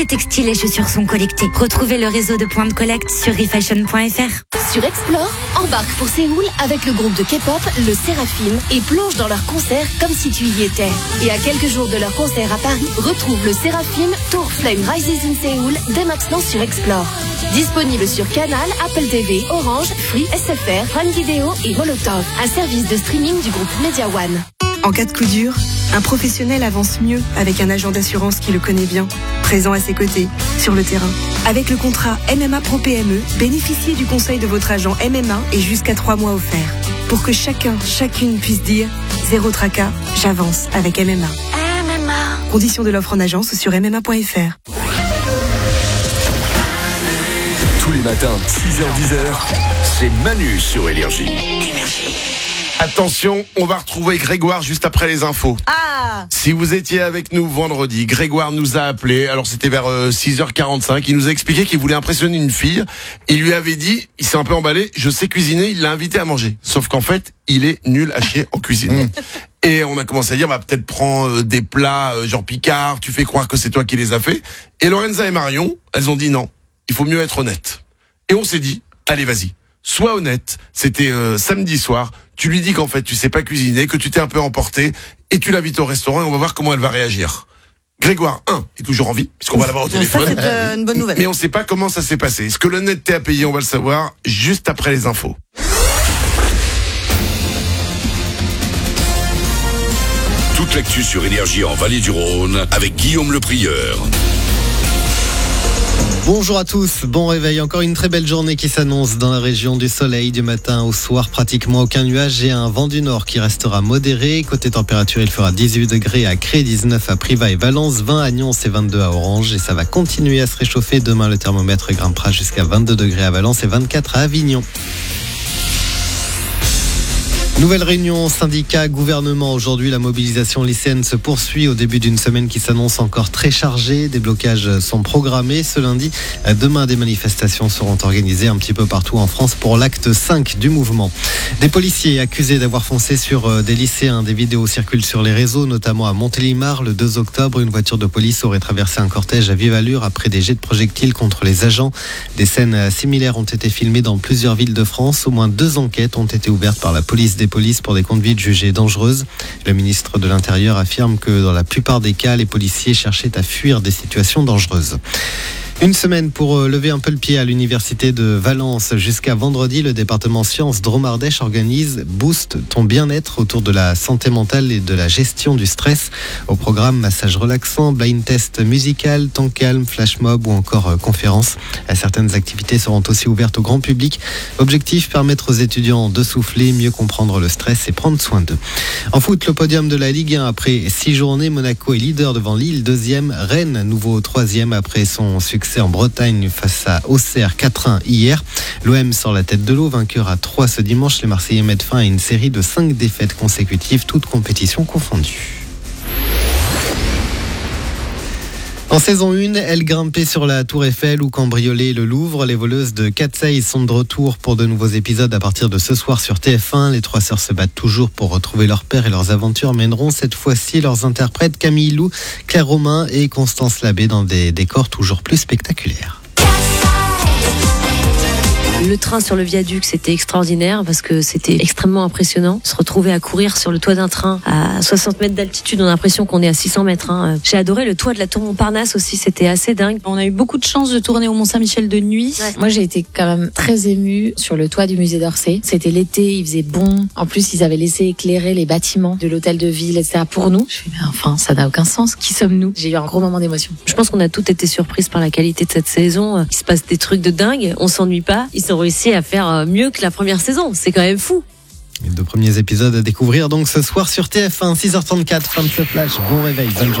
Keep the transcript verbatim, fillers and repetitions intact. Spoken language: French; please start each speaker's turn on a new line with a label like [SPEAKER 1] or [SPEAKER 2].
[SPEAKER 1] Les textiles et chaussures sont collectés. Retrouvez le réseau de points de collecte sur refashion point f r.
[SPEAKER 2] Sur Explore, embarque pour Séoul avec le groupe de K-pop, le Seraphim, et plonge dans leur concert comme si tu y étais. Et à quelques jours de leur concert à Paris, retrouve le Seraphim Tour Flame Rises in Séoul dès maintenant sur Explore. Disponible sur Canal, Apple T V, Orange, Free, S F R, Prime Video et Molotov, un service de streaming du groupe Media One.
[SPEAKER 3] En cas de coup dur, un professionnel avance mieux avec un agent d'assurance qui le connaît bien, présent à ses côtés, sur le terrain. Avec le contrat M M A Pro P M E, bénéficiez du conseil de votre agent M M A et jusqu'à trois mois offerts. Pour que chacun, chacune puisse dire « Zéro tracas, j'avance avec M M A ». M M A. Conditions de l'offre en agence sur m m a point f r.
[SPEAKER 4] Tous les matins, six heures dix, c'est Manu sur Énergie.
[SPEAKER 5] Attention, on va retrouver Grégoire juste après les infos.
[SPEAKER 6] Ah!
[SPEAKER 5] Si vous étiez avec nous vendredi, Grégoire nous a appelé, alors c'était vers euh, six heures quarante-cinq, il nous a expliqué qu'il voulait impressionner une fille. Il lui avait dit, il s'est un peu emballé, je sais cuisiner, il l'a invité à manger. Sauf qu'en fait, il est nul à chier en cuisine. Et on a commencé à dire, bah, peut-être prends euh, des plats euh, genre Picard, tu fais croire que c'est toi qui les as fait. Et Lorenza et Marion, elles ont dit non, il faut mieux être honnête. Et on s'est dit, allez vas-y, sois honnête. C'était euh, samedi soir. Tu lui dis qu'en fait, tu sais pas cuisiner, que tu t'es un peu emporté, et tu l'invites au restaurant et on va voir comment elle va réagir. Grégoire, un, est toujours en vie, puisqu'on va l'avoir au téléphone.
[SPEAKER 6] Ça, c'est une bonne nouvelle.
[SPEAKER 5] Mais on sait pas comment ça s'est passé. Est-ce que l'honnêteté a payé? On va le savoir juste après les infos.
[SPEAKER 4] Toute l'actu sur Énergie en Vallée du Rhône avec Guillaume Le Prieur.
[SPEAKER 7] Bonjour à tous, bon réveil, encore une très belle journée qui s'annonce dans la région du soleil du matin au soir, pratiquement aucun nuage et un vent du nord qui restera modéré. Côté température, il fera dix-huit degrés à Cré, dix-neuf à Privas et Valence, vingt à Nyons et vingt-deux à Orange et ça va continuer à se réchauffer. Demain, le thermomètre grimpera jusqu'à vingt-deux degrés à Valence et vingt-quatre à Avignon. Nouvelle réunion syndicat gouvernement. Aujourd'hui, la mobilisation lycéenne se poursuit au début d'une semaine qui s'annonce encore très chargée. Des blocages sont programmés ce lundi. Demain, des manifestations seront organisées un petit peu partout en France pour l'acte cinq du mouvement. Des policiers accusés d'avoir foncé sur des lycéens. Des vidéos circulent sur les réseaux, notamment à Montélimar. Le deux octobre, une voiture de police aurait traversé un cortège à vive allure après des jets de projectiles contre les agents. Des scènes similaires ont été filmées dans plusieurs villes de France. Au moins deux enquêtes ont été ouvertes par la police des police pour des conduites jugées dangereuses. Le ministre de l'Intérieur affirme que dans la plupart des cas, les policiers cherchaient à fuir des situations dangereuses. Une semaine pour lever un peu le pied à l'université de Valence. Jusqu'à vendredi, le département Sciences Dromardèche organise Boost ton bien-être autour de la santé mentale et de la gestion du stress. Au programme, massage relaxant, blind test musical, temps calme, flash mob ou encore conférences. Certaines activités seront aussi ouvertes au grand public. Objectif, permettre aux étudiants de souffler, mieux comprendre le stress et prendre soin d'eux. En foot, le podium de la Ligue un après six journées. Monaco est leader devant Lille, deuxième. Rennes, nouveau troisième après son succès en Bretagne face à Auxerre quatre un hier. L'O M sort la tête de l'eau, vainqueur à trois ce dimanche. Les Marseillais mettent fin à une série de cinq défaites consécutives, toutes compétitions confondues. En saison un, elles grimpaient sur la Tour Eiffel ou cambriolaient le Louvre. Les voleuses de Katseye sont de retour pour de nouveaux épisodes à partir de ce soir sur T F un. Les trois sœurs se battent toujours pour retrouver leur père et leurs aventures mèneront cette fois-ci leurs interprètes Camille Lou, Claire Romain et Constance Labbé dans des décors toujours plus spectaculaires.
[SPEAKER 8] Le train sur le viaduc, c'était extraordinaire parce que c'était extrêmement impressionnant. Se retrouver à courir sur le toit d'un train à soixante mètres d'altitude, on a l'impression qu'on est à six cents mètres. Hein. J'ai adoré le toit de la tour Montparnasse aussi, c'était assez dingue.
[SPEAKER 9] On a eu beaucoup de chance de tourner au Mont-Saint-Michel de nuit. Ouais. Moi, j'ai été quand même très émue sur le toit du musée d'Orsay. C'était l'été, il faisait bon. En plus, ils avaient laissé éclairer les bâtiments de l'hôtel de ville, et cetera pour nous. Je me suis dit, mais enfin, ça n'a aucun sens. Qui sommes-nous? J'ai eu un gros moment d'émotion.
[SPEAKER 8] Je pense qu'on a toutes été surprises par la qualité de cette saison. Il se passe des trucs de dingue, on s'ennuie pas. Ils ont réussi à faire mieux que la première saison, c'est quand même fou.
[SPEAKER 7] Les deux premiers épisodes à découvrir donc ce soir sur T F un, six heures trente-quatre, fin de ce flash. Bon réveil, bonne journée.